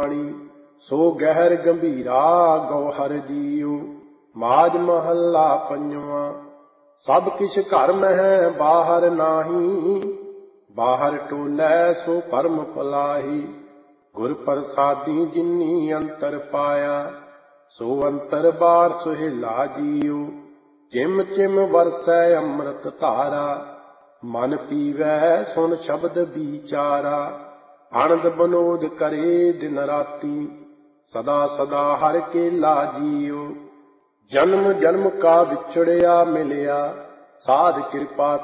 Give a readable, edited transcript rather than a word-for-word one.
ਬਾਣੀ। ਸੋ ਗਹਿਰ ਗੰਭੀਰਾ ਗੌਹਰ ਜੀਉ। ਮਾਝ ਮਹੱਲਾ ਪੰਜਵਾਂ। ਸਭ ਕਿਛ ਘਰ ਮਹਿ ਬਾਹਰ ਨਾਹੀ। ਬਾਹਰ ਟੋਲੈ ਸੋ ਭਰਮ ਭੁਲਾਹੀ। ਗੁਰ ਪ੍ਰਸਾਦੀ ਜਿਨੀ ਅੰਤਰ ਪਾਇਆ। ਸੋ ਅੰਤਰ ਬਾਰ ਸੁਹੇਲਾ ਜੀਉ। ਚਿਮ ਚਿਮ ਵਰਸੈ ਅੰਮ੍ਰਿਤ ਧਾਰਾ। ਮਨ ਪੀਵੈ ਸੁਣ ਸ਼ਬਦ ਵਿਚਾਰਾ। ਆਨੰਦ ਬਨੋਦ ਕਰੇ ਦਿਨ ਰਾਤੀ। ਸਦਾ ਸਦਾ ਹਰਿ ਕੇਲਾ ਜੀਉ। ਜਨਮ ਜਨਮ ਕਾ ਵਿਛੜਿਆ ਮਿਲਿਆ। ਸਾਧ ਕਿਰਪਾ